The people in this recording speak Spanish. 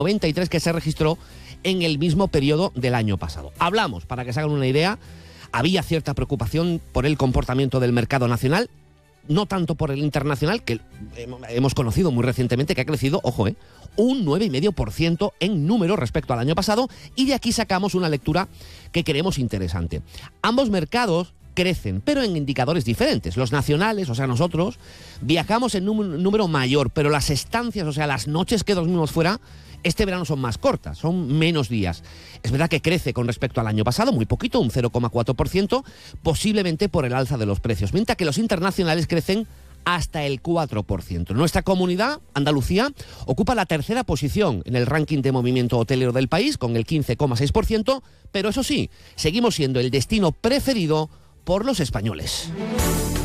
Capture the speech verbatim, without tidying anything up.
noventa y tres que se registró en el mismo periodo del año pasado. Hablamos, para que se hagan una idea, había cierta preocupación por el comportamiento del mercado nacional, no tanto por el internacional, que hemos conocido muy recientemente que ha crecido, ojo, eh, un nueve coma cinco por ciento en número respecto al año pasado, y de aquí sacamos una lectura que creemos interesante. Ambos mercados crecen, pero en indicadores diferentes. Los nacionales, o sea, nosotros, viajamos en un número mayor, pero las estancias, o sea, las noches que dormimos fuera, este verano son más cortas, son menos días. Es verdad que crece con respecto al año pasado, muy poquito, un cero coma cuatro por ciento, posiblemente por el alza de los precios, mientras que los internacionales crecen hasta el cuatro por ciento. Nuestra comunidad, Andalucía, ocupa la tercera posición en el ranking de movimiento hotelero del país, con el quince coma seis por ciento, pero eso sí, seguimos siendo el destino preferido por los españoles.